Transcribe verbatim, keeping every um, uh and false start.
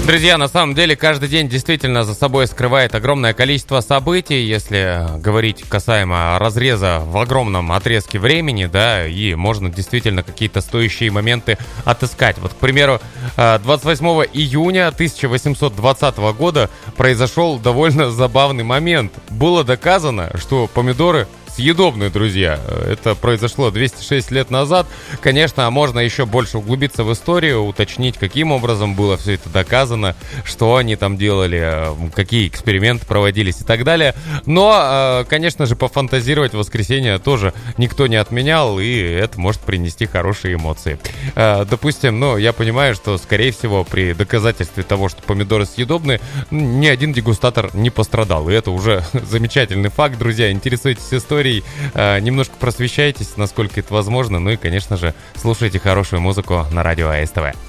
Друзья, на самом деле каждый день действительно за собой скрывает огромное количество событий, если говорить касаемо разреза в огромном отрезке времени, да, и можно действительно какие-то стоящие моменты отыскать. Вот, к примеру, двадцать восьмого июня тысяча восемьсот двадцатого года произошел довольно забавный момент. Было доказано, что помидоры съедобные, друзья. Это произошло двести шесть лет назад. Конечно, можно еще больше углубиться в историю, уточнить, каким образом было все это доказано, что они там делали, какие эксперименты проводились и так далее. Но, конечно же, пофантазировать в воскресенье тоже никто не отменял, и это может принести хорошие эмоции. Допустим, ну, я понимаю, что, скорее всего, при доказательстве того, что помидоры съедобны, ни один дегустатор не пострадал. И это уже замечательный факт, друзья. Интересуйтесь историей, немножко просвещайтесь, насколько это возможно. Ну и, конечно же, слушайте хорошую музыку на радио АСТВ.